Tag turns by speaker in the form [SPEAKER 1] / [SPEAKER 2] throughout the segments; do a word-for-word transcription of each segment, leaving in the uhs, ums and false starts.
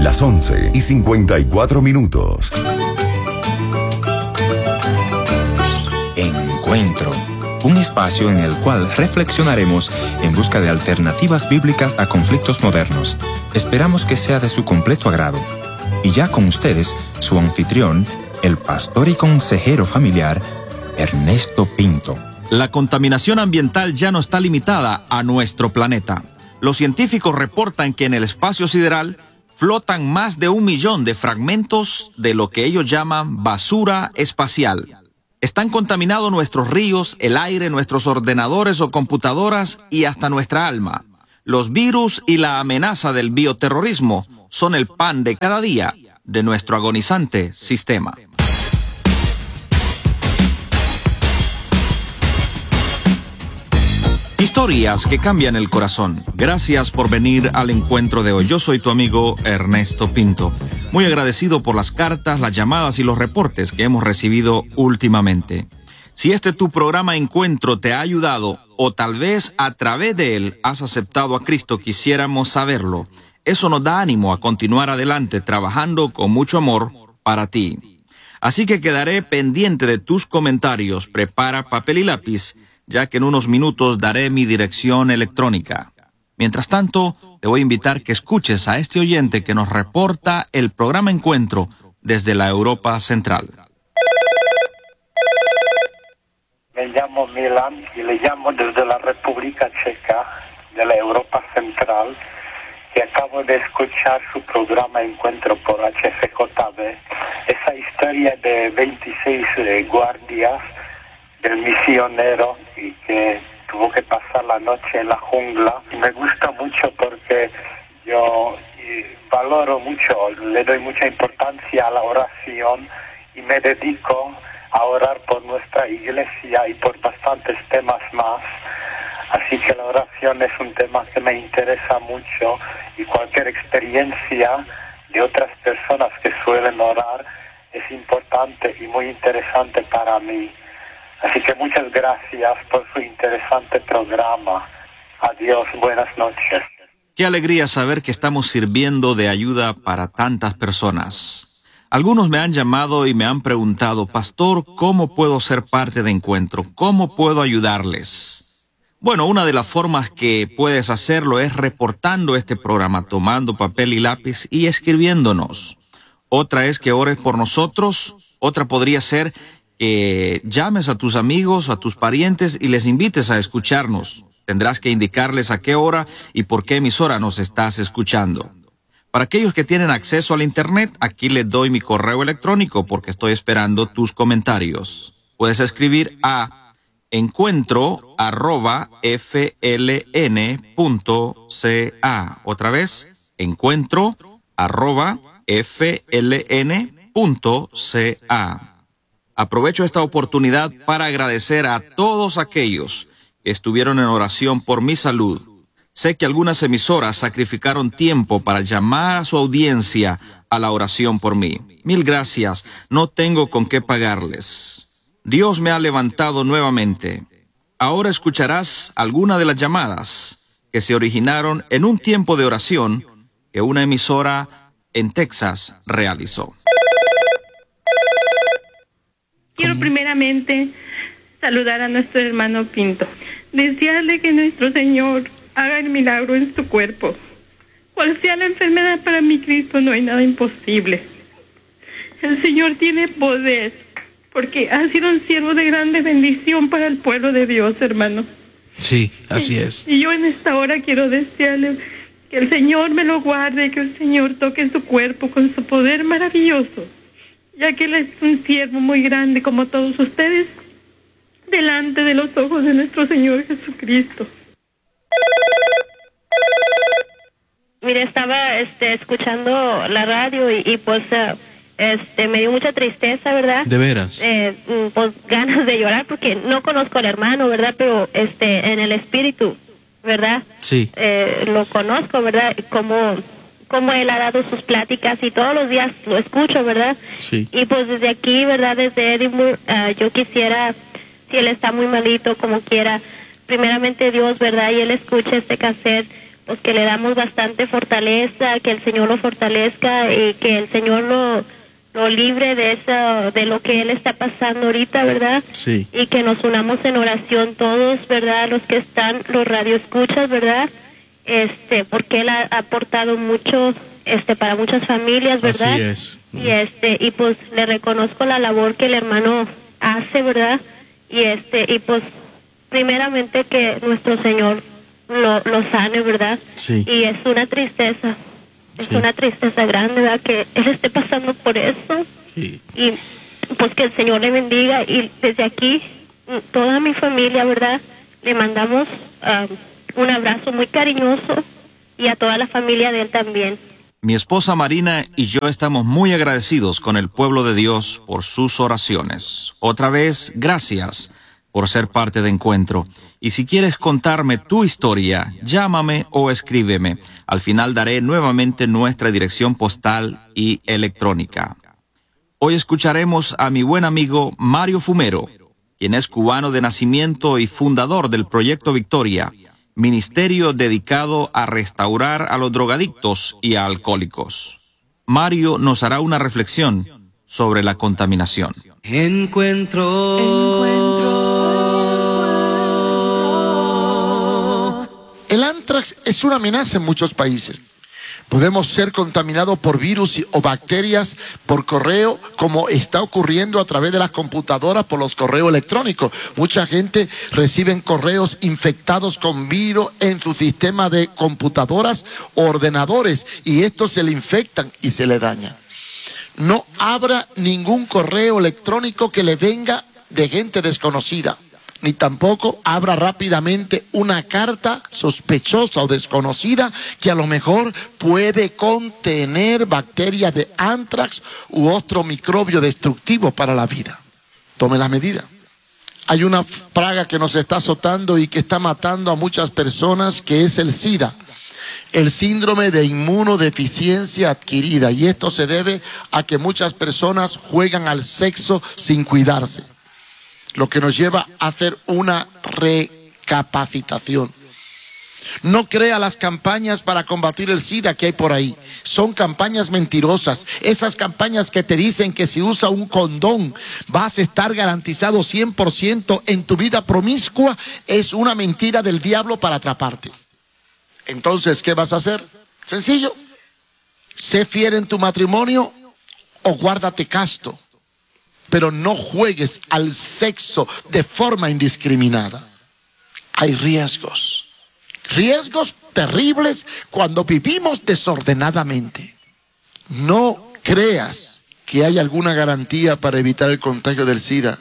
[SPEAKER 1] Las once y cincuenta y cuatro minutos.
[SPEAKER 2] Encuentro. Un espacio en el cual reflexionaremos en busca de alternativas bíblicas a conflictos modernos. Esperamos que sea de su completo agrado. Y ya con ustedes, su anfitrión, el pastor y consejero familiar, Ernesto Pinto.
[SPEAKER 3] La contaminación ambiental ya no está limitada a nuestro planeta. Los científicos reportan que en el espacio sideral flotan más de un millón de fragmentos de lo que ellos llaman basura espacial. Están contaminados nuestros ríos, el aire, nuestros ordenadores o computadoras y hasta nuestra alma. Los virus y la amenaza del bioterrorismo son el pan de cada día de nuestro agonizante sistema. Historias que cambian el corazón. Gracias por venir al encuentro de hoy. Yo soy tu amigo Ernesto Pinto. Muy agradecido por las cartas, las llamadas y los reportes que hemos recibido últimamente. Si este tu programa Encuentro te ha ayudado o tal vez a través de él has aceptado a Cristo, quisiéramos saberlo. Eso nos da ánimo a continuar adelante trabajando con mucho amor para ti. Así que quedaré pendiente de tus comentarios. Prepara papel y lápiz, ya que en unos minutos daré mi dirección electrónica. Mientras tanto, te voy a invitar que escuches a este oyente que nos reporta el programa Encuentro desde la Europa Central.
[SPEAKER 4] Me llamo Milan y le llamo desde la República Checa, de la Europa Central, que acabo de escuchar su programa Encuentro por H C J B. Esa historia de veintiséis eh, guardias del misionero y que tuvo que pasar la noche en la jungla. Me gusta mucho porque yo valoro mucho, le doy mucha importancia a la oración y me dedico a orar por nuestra iglesia y por bastantes temas más. Así que la oración es un tema que me interesa mucho y cualquier experiencia de otras personas que suelen orar es importante y muy interesante para mí. Así que muchas gracias por su interesante programa. Adiós, buenas noches.
[SPEAKER 3] Qué alegría saber que estamos sirviendo de ayuda para tantas personas. Algunos me han llamado y me han preguntado, Pastor, ¿cómo puedo ser parte de Encuentro? ¿Cómo puedo ayudarles? Bueno, una de las formas que puedes hacerlo es reportando este programa, tomando papel y lápiz y escribiéndonos. Otra es que ores por nosotros. Otra podría ser que llames a tus amigos, a tus parientes y les invites a escucharnos. Tendrás que indicarles a qué hora y por qué emisora nos estás escuchando. Para aquellos que tienen acceso al internet, aquí les doy mi correo electrónico porque estoy esperando tus comentarios. Puedes escribir a encuentro arroba fln punto ca. Otra vez, encuentro arroba fln punto ca. Aprovecho esta oportunidad para agradecer a todos aquellos que estuvieron en oración por mi salud. Sé que algunas emisoras sacrificaron tiempo para llamar a su audiencia a la oración por mí. Mil gracias, no tengo con qué pagarles. Dios me ha levantado nuevamente. Ahora escucharás alguna de las llamadas que se originaron en un tiempo de oración que una emisora en Texas realizó.
[SPEAKER 5] Quiero primeramente saludar a nuestro hermano Pinto, desearle que nuestro Señor haga el milagro en su cuerpo. Cual sea la enfermedad, para mi Cristo no hay nada imposible. El Señor tiene poder, porque ha sido un siervo de grande bendición para el pueblo de Dios, hermano.
[SPEAKER 6] Sí, así es.
[SPEAKER 5] Y yo en esta hora quiero desearle que el Señor me lo guarde, que el Señor toque su cuerpo con su poder maravilloso, ya que Él es un siervo muy grande como todos ustedes, delante de los ojos de nuestro Señor Jesucristo.
[SPEAKER 7] Mire, estaba este, escuchando la radio y, y pues uh, este, me dio mucha tristeza, ¿verdad?
[SPEAKER 6] ¿De veras?
[SPEAKER 7] Eh, pues ganas de llorar porque no conozco al hermano, ¿verdad? Pero este, en el espíritu, ¿verdad?
[SPEAKER 6] Sí.
[SPEAKER 7] Eh, lo conozco, ¿verdad? Como... como él ha dado sus pláticas y todos los días lo escucho, ¿verdad?
[SPEAKER 6] Sí.
[SPEAKER 7] Y pues desde aquí, ¿verdad? Desde Edinburgh, uh, yo quisiera, si él está muy malito, como quiera, primeramente Dios, ¿verdad? Y él escucha este cassette, pues que le damos bastante fortaleza, que el Señor lo fortalezca y que el Señor lo, lo libre de eso, de lo que él está pasando ahorita, ¿verdad?
[SPEAKER 6] Sí.
[SPEAKER 7] Y que nos unamos en oración todos, ¿verdad? Los que están, los radioescuchas, ¿verdad? Este, porque él ha aportado mucho, este, para muchas familias, ¿verdad?
[SPEAKER 6] Así es.
[SPEAKER 7] Y este, y pues le reconozco la labor que el hermano hace, ¿verdad? Y este, y pues primeramente que nuestro Señor lo, lo sane, ¿verdad?
[SPEAKER 6] Sí.
[SPEAKER 7] Y es una tristeza, es
[SPEAKER 6] Sí.
[SPEAKER 7] una tristeza grande, ¿verdad? Que él esté pasando por eso.
[SPEAKER 6] Sí.
[SPEAKER 7] Y pues que el Señor le bendiga. Y desde aquí, toda mi familia, ¿verdad? Le mandamos um, un abrazo muy cariñoso y a toda la familia de él también.
[SPEAKER 3] Mi esposa Marina y yo estamos muy agradecidos con el pueblo de Dios por sus oraciones. Otra vez, gracias por ser parte de Encuentro. Y si quieres contarme tu historia, llámame o escríbeme. Al final daré nuevamente nuestra dirección postal y electrónica. Hoy escucharemos a mi buen amigo Mario Fumero, quien es cubano de nacimiento y fundador del Proyecto Victoria, ministerio dedicado a restaurar a los drogadictos y a alcohólicos. Mario nos hará una reflexión sobre la contaminación.
[SPEAKER 8] Encuentro, encuentro.
[SPEAKER 9] El anthrax es una amenaza en muchos países. Podemos ser contaminados por virus o bacterias por correo, como está ocurriendo a través de las computadoras por los correos electrónicos. Mucha gente recibe correos infectados con virus en su sistema de computadoras o ordenadores, y estos se le infectan y se le dañan. No abra ningún correo electrónico que le venga de gente desconocida, ni tampoco abra rápidamente una carta sospechosa o desconocida que a lo mejor puede contener bacterias de anthrax u otro microbio destructivo para la vida. Tome la medida. Hay una plaga que nos está azotando y que está matando a muchas personas, que es el SIDA, el síndrome de inmunodeficiencia adquirida, y esto se debe a que muchas personas juegan al sexo sin cuidarse, lo que nos lleva a hacer una recapacitación. No crea las campañas para combatir el SIDA que hay por ahí. Son campañas mentirosas. Esas campañas que te dicen que si usa un condón vas a estar garantizado cien por ciento en tu vida promiscua, es una mentira del diablo para atraparte. Entonces, ¿qué vas a hacer? Sencillo. Sé fiel en tu matrimonio o guárdate casto. Pero no juegues al sexo de forma indiscriminada. Hay riesgos, riesgos terribles cuando vivimos desordenadamente. No creas que hay alguna garantía para evitar el contagio del SIDA,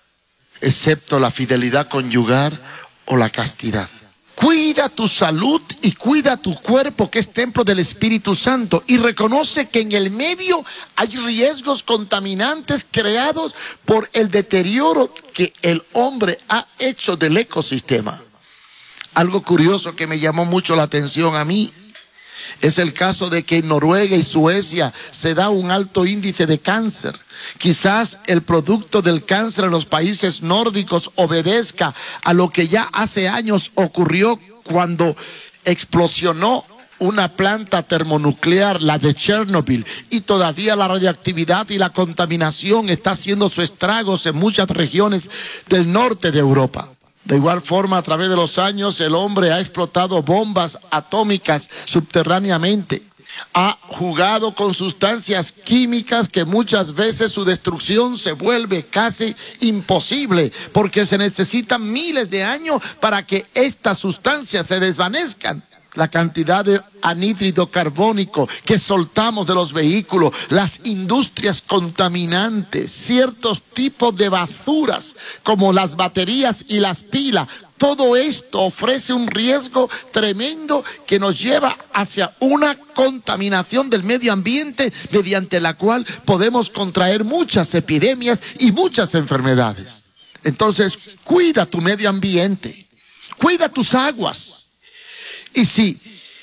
[SPEAKER 9] excepto la fidelidad conyugal o la castidad. Cuida tu salud y cuida tu cuerpo, que es templo del Espíritu Santo, y reconoce que en el medio hay riesgos contaminantes creados por el deterioro que el hombre ha hecho del ecosistema. Algo curioso que me llamó mucho la atención a mí es el caso de que en Noruega y Suecia se da un alto índice de cáncer. Quizás el producto del cáncer en los países nórdicos obedezca a lo que ya hace años ocurrió cuando explosionó una planta termonuclear, la de Chernobyl, y todavía la radioactividad y la contaminación está haciendo sus estragos en muchas regiones del norte de Europa. De igual forma, a través de los años, el hombre ha explotado bombas atómicas subterráneamente. Ha jugado con sustancias químicas que muchas veces su destrucción se vuelve casi imposible, porque se necesitan miles de años para que estas sustancias se desvanezcan. La cantidad de anhídrido carbónico que soltamos de los vehículos, las industrias contaminantes, ciertos tipos de basuras como las baterías y las pilas, todo esto ofrece un riesgo tremendo que nos lleva hacia una contaminación del medio ambiente, mediante la cual podemos contraer muchas epidemias y muchas enfermedades. Entonces, cuida tu medio ambiente, cuida tus aguas. Y si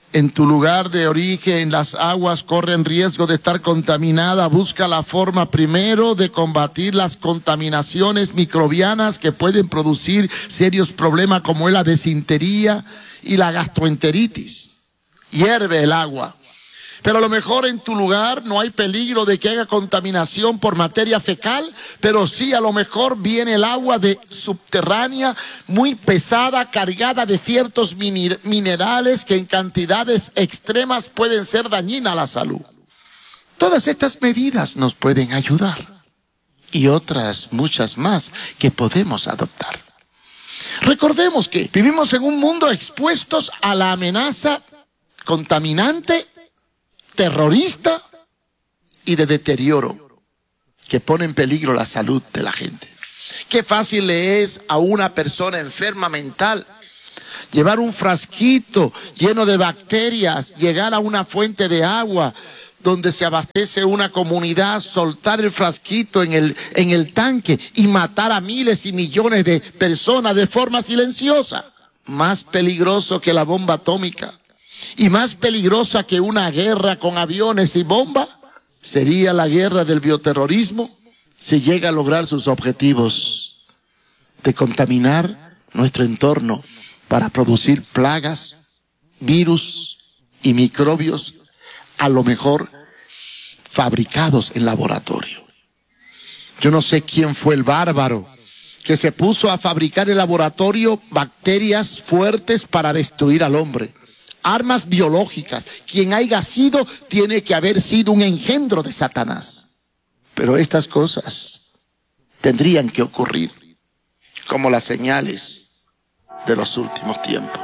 [SPEAKER 9] en tu lugar de origen las aguas corren riesgo de estar contaminadas, busca la forma primero de combatir las contaminaciones microbianas que pueden producir serios problemas como es la desintería y la gastroenteritis. Hierve el agua. Pero a lo mejor en tu lugar no hay peligro de que haya contaminación por materia fecal, pero sí a lo mejor viene el agua de subterránea muy pesada, cargada de ciertos minerales que en cantidades extremas pueden ser dañinas a la salud. Todas estas medidas nos pueden ayudar y otras muchas más que podemos adoptar. Recordemos que vivimos en un mundo expuestos a la amenaza contaminante, terrorista y de deterioro que pone en peligro la salud de la gente. Qué fácil le es a una persona enferma mental llevar un frasquito lleno de bacterias, llegar a una fuente de agua donde se abastece una comunidad, soltar el frasquito en el, en el tanque y matar a miles y millones de personas de forma silenciosa. Más peligroso que la bomba atómica y más peligrosa que una guerra con aviones y bombas sería la guerra del bioterrorismo si llega a lograr sus objetivos de contaminar nuestro entorno para producir plagas, virus y microbios, a lo mejor fabricados en laboratorio. Yo no sé quién fue el bárbaro que se puso a fabricar en laboratorio bacterias fuertes para destruir al hombre. Armas biológicas. Quien haya sido, tiene que haber sido un engendro de Satanás. Pero estas cosas tendrían que ocurrir como las señales de los últimos tiempos.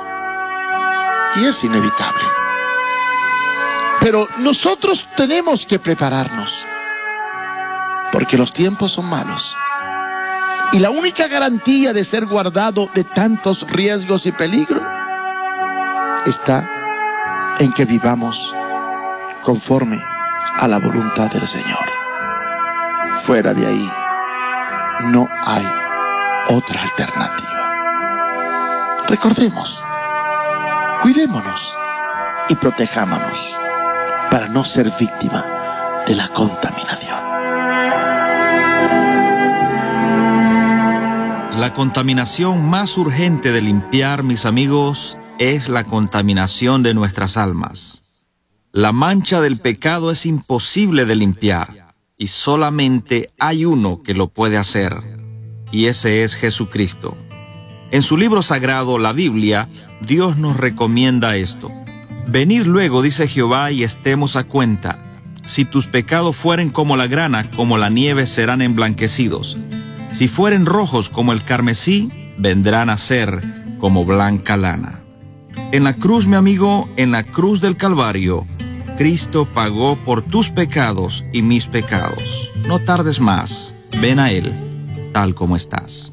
[SPEAKER 9] Y es inevitable. Pero nosotros tenemos que prepararnos, porque los tiempos son malos. Y la única garantía de ser guardado de tantos riesgos y peligros está en que vivamos conforme a la voluntad del Señor. Fuera de ahí no hay otra alternativa. Recordemos, cuidémonos y protejámonos para no ser víctima de la contaminación.
[SPEAKER 3] La contaminación más urgente de limpiar, mis amigos, es la contaminación de nuestras almas. La mancha del pecado es imposible de limpiar y solamente hay uno que lo puede hacer, y ese es Jesucristo. En su libro sagrado, la Biblia, Dios nos recomienda esto. Venid luego, dice Jehová, y estemos a cuenta. Si tus pecados fueren como la grana, como la nieve serán emblanquecidos. Si fueren rojos como el carmesí, vendrán a ser como blanca lana. En la cruz, mi amigo, en la cruz del Calvario, Cristo pagó por tus pecados y mis pecados. No tardes más, ven a Él, tal como estás.